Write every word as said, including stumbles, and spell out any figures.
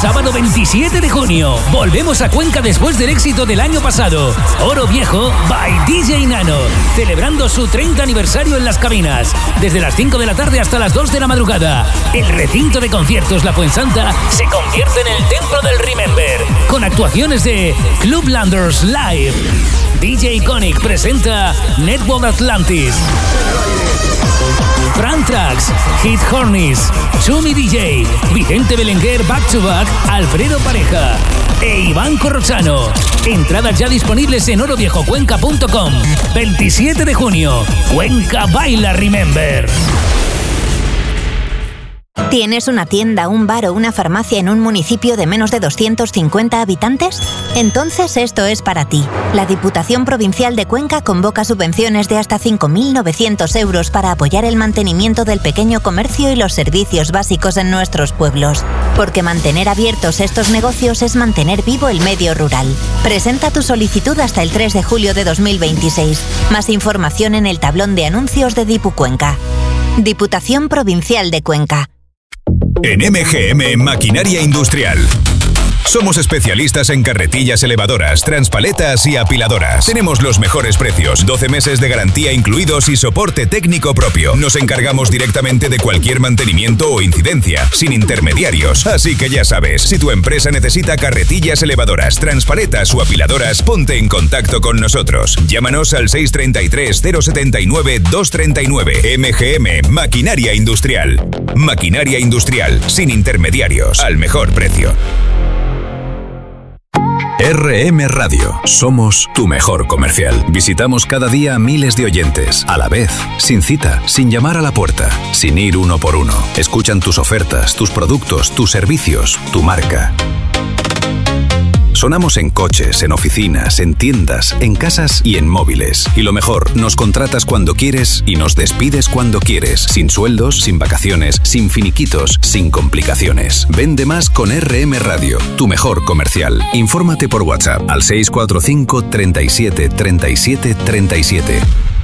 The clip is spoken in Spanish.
Sábado veintisiete de junio. Volvemos a Cuenca después del éxito del año pasado. Oro Viejo by D J Nano. Celebrando su treinta aniversario en las cabinas. Desde las cinco de la tarde hasta las dos de la madrugada. El recinto de conciertos La Fuensanta se convierte en el templo del Remember. Con actuaciones de Clublanders Live. D J Iconic presenta Network Atlantis. Fran Trax, Hit Hornis, Chumi D J, Vicente Belenguer Back to Back, Alfredo Pareja e Iván Corrochano. Entradas ya disponibles en oro viejo cuenca punto com. veintisiete de junio, Cuenca baila Remember. ¿Tienes una tienda, un bar o una farmacia en un municipio de menos de doscientos cincuenta habitantes? Entonces esto es para ti. La Diputación Provincial de Cuenca convoca subvenciones de hasta cinco mil novecientos euros para apoyar el mantenimiento del pequeño comercio y los servicios básicos en nuestros pueblos. Porque mantener abiertos estos negocios es mantener vivo el medio rural. Presenta tu solicitud hasta el tres de julio de dos mil veintiséis. Más información en el tablón de anuncios de Dipu Cuenca. Diputación Provincial de Cuenca. En M G M Maquinaria Industrial. Somos especialistas en carretillas elevadoras, transpaletas y apiladoras. Tenemos los mejores precios, doce meses de garantía incluidos y soporte técnico propio. Nos encargamos directamente de cualquier mantenimiento o incidencia, sin intermediarios. Así que ya sabes, si tu empresa necesita carretillas elevadoras, transpaletas o apiladoras, ponte en contacto con nosotros. Llámanos al seis tres tres, cero siete nueve, dos tres nueve. M G M Maquinaria Industrial. Maquinaria Industrial, sin intermediarios, al mejor precio. R M Radio. Somos tu mejor comercial. Visitamos cada día a miles de oyentes, a la vez, sin cita, sin llamar a la puerta, sin ir uno por uno. Escuchan tus ofertas, tus productos, tus servicios, tu marca. Sonamos en coches, en oficinas, en tiendas, en casas y en móviles. Y lo mejor, nos contratas cuando quieres y nos despides cuando quieres. Sin sueldos, sin vacaciones, sin finiquitos, sin complicaciones. Vende más con R M Radio, tu mejor comercial. Infórmate por WhatsApp al seis cuatro cinco, treinta y siete, treinta y siete, treinta y siete.